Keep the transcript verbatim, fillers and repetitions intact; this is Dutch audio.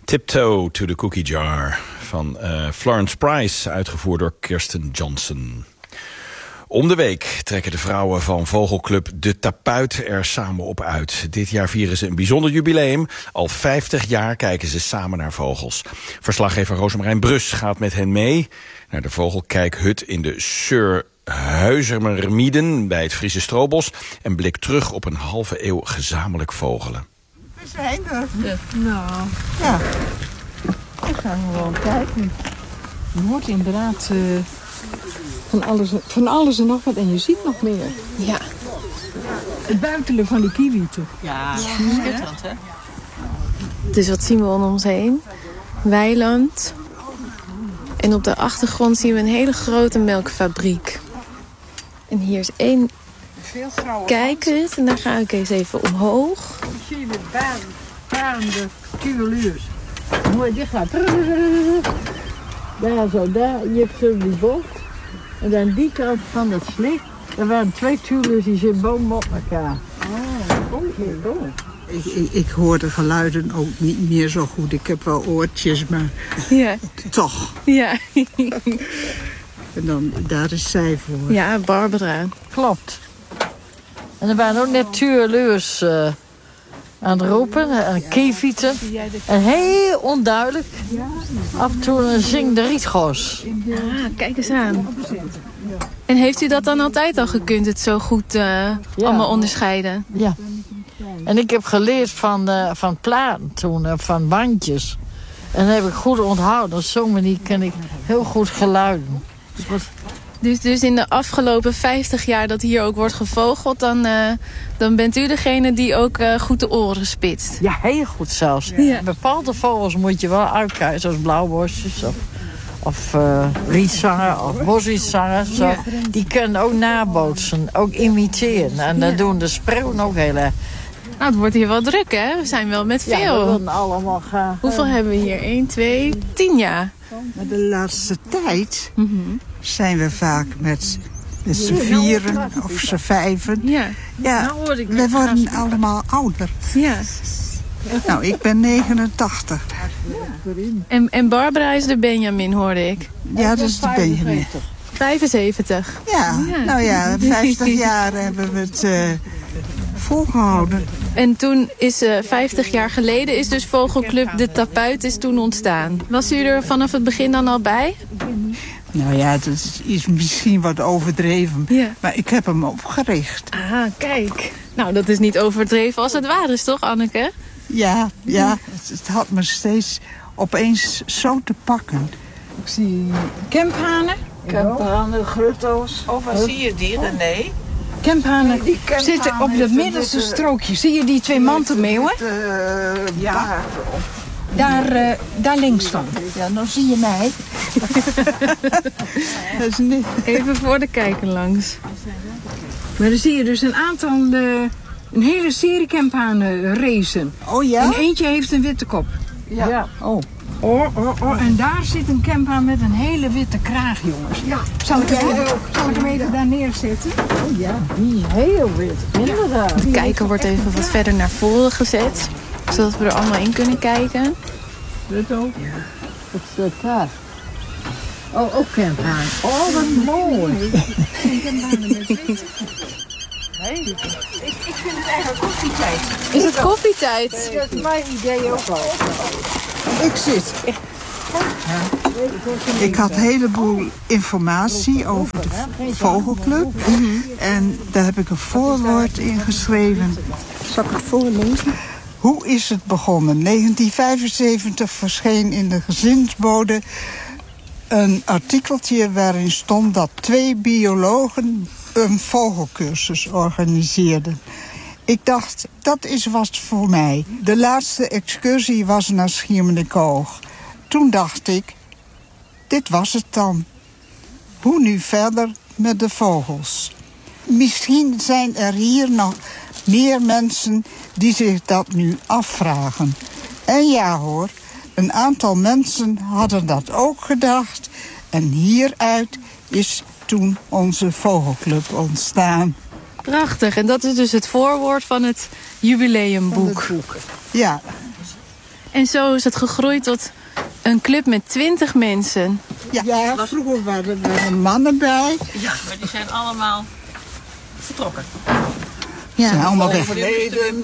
Tiptoe to the Cookie Jar van uh, Florence Price, uitgevoerd door Kirsten Johnson. Om de week trekken de vrouwen van vogelclub De Tapuit er samen op uit. Dit jaar vieren ze een bijzonder jubileum. Al vijftig jaar kijken ze samen naar vogels. Verslaggever Rosemarijn Brus gaat met hen mee naar de vogelkijkhut in de Surhuizemermieden bij het Friese Stroobos en blikt terug op een halve eeuw gezamenlijk vogelen. We zijn er. Ja. Nou, ja. We gaan gewoon kijken. Je hoort inderdaad uh, van, alles, van alles en nog wat en je ziet nog meer. Ja. Het buitelen van de kiewieten. Ja, schitterend hè. Dus wat zien we om ons heen? Weiland. En op de achtergrond zien we een hele grote melkfabriek. En hier is één kijkhut en daar ga ik eens even omhoog. Dan zie je met baan, baande tureluurs. Mooi, dit gaat. Daar zo, daar. Je hebt zo die bocht. En aan die kant van dat slik, er waren twee tureluurs die zitten boom op elkaar. Oh, oké, oh. Ik, ik, ik hoor de geluiden ook niet meer zo goed. Ik heb wel oortjes, maar ja. toch. Ja. En dan, daar is zij voor. Ja, Barbara. Klopt. En er waren ook net tuurleurs uh, aan het roepen, aan het kievieten. En heel onduidelijk, af en toe een zingende rietgos. Ah, kijk eens aan. En heeft u dat dan altijd al gekund, het zo goed uh, ja. allemaal onderscheiden? Ja. En ik heb geleerd van, uh, van platen toen, uh, van bandjes. En dat heb ik goed onthouden. Op zo'n manier ken ik heel goed geluiden. Was... Dus, dus in de afgelopen vijftig jaar dat hier ook wordt gevogeld, dan, uh, dan bent u degene die ook uh, goed de oren spitst? Ja, heel goed zelfs. Ja. Bepaalde vogels moet je wel uitkijken, zoals blauwborstjes of, of uh, rietzanger of bosrietzanger. Zo. Ja. Die kunnen ook nabootsen, ook imiteren. En dat ja. doen de spreeuwen ook heel erg. Nou, het wordt hier wel druk, hè? We zijn wel met veel. Ja, we willen allemaal gaan. Hoeveel uh, hebben we hier? één, twee, tien jaar. Maar de laatste tijd mm-hmm. zijn we vaak met z'n vieren of z'n vijven. Ja. Ja, nou, we worden allemaal ouder. Ja. Nou, ik ben negenentachtig. En, en Barbara is de Benjamin, hoorde ik. Ja, dat is de Benjamin. vijfenzeventig. Ja, ja. Nou ja, vijftig jaar hebben we het uh, volgehouden. En toen is uh, vijftig jaar geleden is dus Vogelclub De Tapuit is toen ontstaan. Was u er vanaf het begin dan al bij? Nou ja, dat is, is misschien wat overdreven. Ja. Maar ik heb hem opgericht. Ah, kijk. Nou, dat is niet overdreven als het waar is, toch, Anneke? Ja, ja. Het, het had me steeds opeens zo te pakken. Ik zie kemphanen. Kemphanen, grutto's. Oh, waar zie je die, René? Kemphanen zitten op het middelste strookje. Zie je die twee mantelmeeuwen? Uh, ja. Daar, uh, daar links van. Ja, nou zie je mij. Dat is niet... Even voor de kijker langs. Maar dan zie je dus een aantal, uh, een hele serie kemphanen racen. Oh ja? En eentje heeft een witte kop. Ja. ja. Oh. Oh, oh, oh. En daar zit een kemphaan met een hele witte kraag, jongens. Ja. Zal ik, hem, ja. zal ik hem even daar neerzetten? Oh ja. Die heel wit. Inderdaad. De kijker wordt even wat verder naar voren gezet. Zodat we er allemaal in kunnen kijken. Dit ook? Ja. Wat staat daar? Oh, ook kemphaan. Oh, wat mooi. Nee, ik, ik vind het eigenlijk koffietijd. Is het koffietijd? Dat is mijn idee ook al. Ik zit. Ik had een heleboel informatie over de vogelclub. Mm-hmm. En daar heb ik een voorwoord in geschreven. Zal ik het voorlezen? Hoe is het begonnen? negentien vijfenzeventig verscheen in de Gezinsbode een artikeltje waarin stond dat twee biologen een vogelcursus organiseerden. Ik dacht, dat is wat voor mij. De laatste excursie was naar Schiermonnikoog. Toen dacht ik, dit was het dan. Hoe nu verder met de vogels? Misschien zijn er hier nog meer mensen die zich dat nu afvragen. En ja hoor, een aantal mensen hadden dat ook gedacht. En hieruit is toen onze vogelclub ontstaan. Prachtig, en dat is dus het voorwoord van het jubileumboek. Van het boek. Ja. En zo is het gegroeid tot een club met twintig mensen. Ja, ja vroeger waren er mannen bij. Ja, maar die zijn allemaal vertrokken. Ja, zijn allemaal overleden.